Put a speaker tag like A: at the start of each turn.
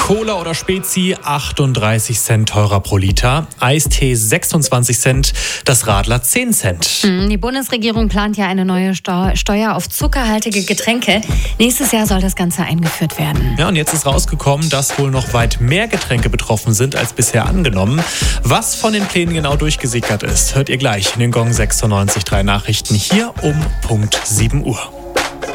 A: Cola oder Spezi 38 Cent teurer pro Liter, Eistee 26 Cent, das Radler 10 Cent.
B: Die Bundesregierung plant ja eine neue Steuer auf zuckerhaltige Getränke. Nächstes Jahr soll das Ganze eingeführt werden.
A: Ja, und jetzt ist rausgekommen, dass wohl noch weit mehr Getränke betroffen sind als bisher angenommen. Was von den Plänen genau durchgesickert ist, hört ihr gleich in den Gong 96.3 Nachrichten hier um Punkt 7 Uhr.